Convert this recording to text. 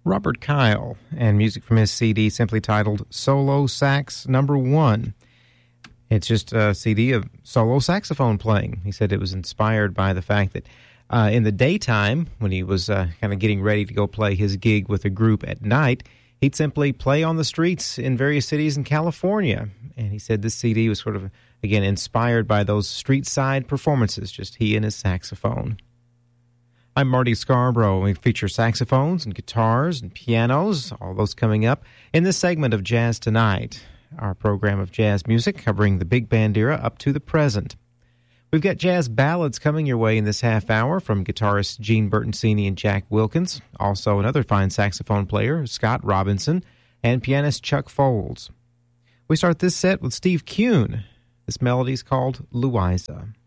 Robert Kyle, and music from his CD simply titled Solo Sax Number 1. It's just a CD of solo saxophone playing. He said it was inspired by the fact that in the daytime, when he was kind of getting ready to go play his gig with a group at night, he'd simply play on the streets in various cities in California. And he said this CD was sort of, again, inspired by those street-side performances, just he and his saxophone. I'm Marty Scarborough. We feature saxophones and guitars and pianos, all those coming up in this segment of Jazz Tonight, our program of jazz music covering the big band era up to the present. We've got jazz ballads coming your way in this half hour from guitarists Gene Bertoncini and Jack Wilkins, also another fine saxophone player, Scott Robinson, and pianist Chuck Foles. We start this set with Steve Kuhn. This melody is called Louisa.